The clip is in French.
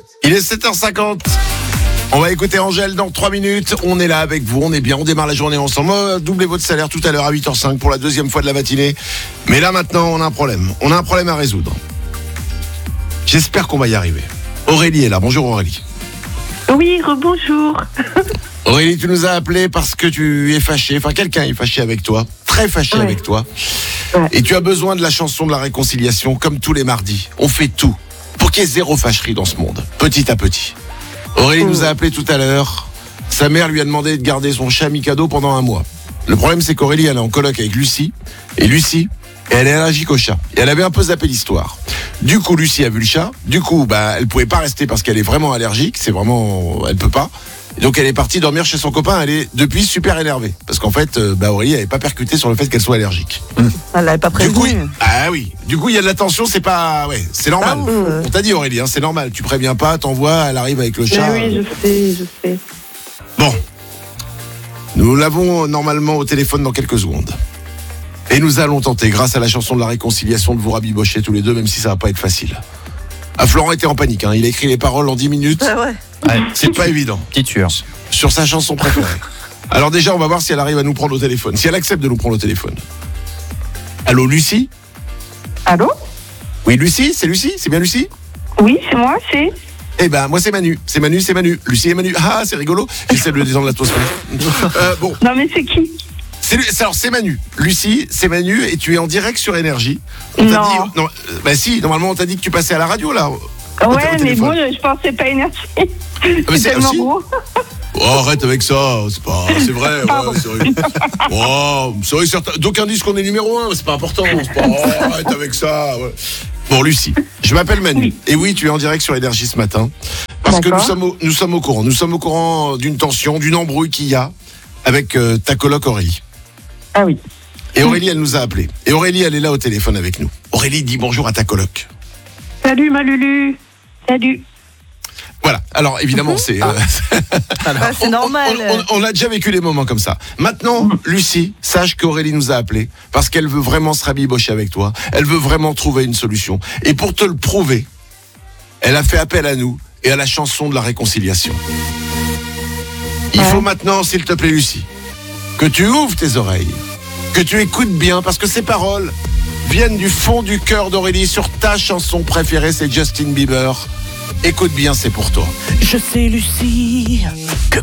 Il est 7h50. On va écouter Angèle dans 3 minutes. On est là avec vous, on est bien, on démarre la journée ensemble. Doublez votre salaire tout à l'heure à 8h05 pour la deuxième fois de la matinée. Mais là maintenant, on a un problème. On a un problème à résoudre. J'espère qu'on va y arriver. Aurélie est là. Bonjour Aurélie. Oui, rebonjour. Aurélie, tu nous as appelé parce que tu es fâchée. Enfin, quelqu'un est fâché avec toi. Très fâché avec toi. Ouais. Et tu as besoin de la chanson de la réconciliation comme tous les mardis. On fait tout pour qu'il y ait zéro fâcherie dans ce monde. Petit à petit. Aurélie nous a appelé tout à l'heure. Sa mère lui a demandé de garder son chat Mikado pendant 1 mois. Le problème, c'est qu'Aurélie, elle est en coloc avec Lucie. Et Lucie, elle est allergique au chat. Et elle avait un peu zappé l'histoire. Du coup, Lucie a vu le chat. Du coup, elle pouvait pas rester parce qu'elle est vraiment allergique. Elle peut pas. Et donc, elle est partie dormir chez son copain. Elle est depuis super énervée. Parce qu'en fait, Aurélie n'avait pas percuté sur le fait qu'elle soit allergique. Elle l'avait pas prévenu. Du coup, il y a de la tension, c'est pas... Ouais, c'est normal. On t'a dit, Aurélie, c'est normal. Tu préviens pas, t'envoies, elle arrive avec le chat. Mais oui, je sais. Bon. Nous l'avons normalement au téléphone dans quelques secondes. Et nous allons tenter, grâce à la chanson de la réconciliation, de vous rabibocher tous les deux, même si ça va pas être facile. Florent était en panique, Il a écrit les paroles en 10 minutes. Ouais. C'est pas évident. Petit tueur. Sur sa chanson préférée. Alors déjà, on va voir si elle arrive à nous prendre au téléphone. Si elle accepte de nous prendre au téléphone. Allô, Lucie ? Allô ? Oui, Lucie ? C'est Lucie ? C'est bien Lucie ? Oui, c'est moi, c'est... Eh ben, moi c'est Manu. C'est Manu. Lucie et Manu. Ah, c'est rigolo. J'essaie de le descendre l'atmosphère. Bon. Non, mais c'est qui ? Alors c'est Manu. Lucie, c'est Manu et tu es en direct sur Énergie. On t'a Non. dit... Non. Si, normalement on t'a dit que tu passais à la radio là. Ouais, mais bon, je pensais pas Énergie. mais C'est c'est tellement aussi- gros. Oh, arrête avec ça, c'est vrai, Pardon. c'est vrai. Oh, c'est vrai, certain. D'aucuns disent qu'on est numéro 1, c'est pas important. Arrête avec ça. Ouais. Bon, Lucie, je m'appelle Manu. Oui. Et oui, tu es en direct sur Énergie ce matin. Parce que D'accord. nous sommes au courant. Nous sommes au courant d'une tension, d'une embrouille qu'il y a avec ta coloc Aurélie. Ah oui. Et Aurélie, elle nous a appelé. Et Aurélie, elle est là au téléphone avec nous. Aurélie, dis bonjour à ta coloc. Salut, ma Lulu. Salut. Voilà. Alors, évidemment, c'est... C'est normal. On a déjà vécu des moments comme ça. Maintenant, Lucie, sache qu'Aurélie nous a appelé parce qu'elle veut vraiment se rabibocher avec toi. Elle veut vraiment trouver une solution. Et pour te le prouver, elle a fait appel à nous et à la chanson de la réconciliation. Il faut maintenant, s'il te plaît, Lucie, que tu ouvres tes oreilles, que tu écoutes bien parce que ces paroles viennent du fond du cœur d'Aurélie sur ta chanson préférée, c'est Justin Bieber. Écoute bien, c'est pour toi. Je sais, Lucie, que quoi ?